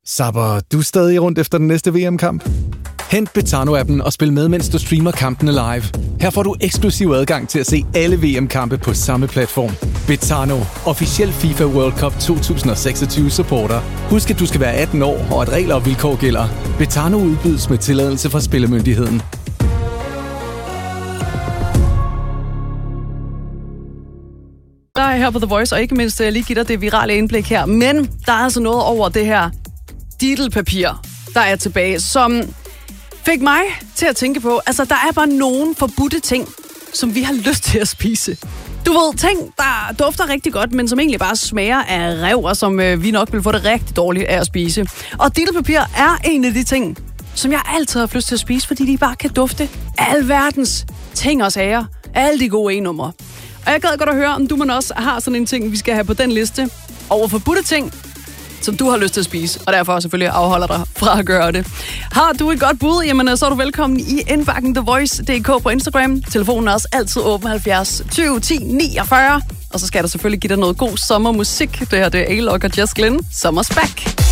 Zapper du stadig rundt efter den næste VM-kamp? Hent Betano-appen og spil med, mens du streamer kampene live. Her får du eksklusiv adgang til at se alle VM-kampe på samme platform. Betano, officiel FIFA World Cup 2026 supporter. Husk, at du skal være 18 år, og at regler og vilkår gælder. Betano udbydes med tilladelse fra Spillemyndigheden. Der er her på The Voice, og ikke mindst lige give dig det virale indblik her. Men der er altså noget over det her Lidl-papir, der er tilbage, som fik mig til at tænke på, altså der er bare nogle forbudte ting, som vi har lyst til at spise. Du ved, ting, der dufter rigtig godt, men som egentlig bare smager af ræv, og som vi nok vil få det rigtig dårligt af at spise. Og Lidl-papir er en af de ting, som jeg altid har lyst til at spise, fordi de bare kan dufte alverdens ting og sager. Alle de gode E-numre. Og jeg gad godt at høre, om du også har sådan en ting, vi skal have på den liste over forbudte ting, som du har lyst til at spise, og derfor selvfølgelig afholder dig fra at gøre det. Har du et godt bud, jamen så er du velkommen i indbakken TheVoice.dk på Instagram. Telefonen er også altid åben 70 20 10 49. Og så skal der selvfølgelig give dig noget god sommermusik. Det her det er A-Log og Just Glenn. Summer's Back.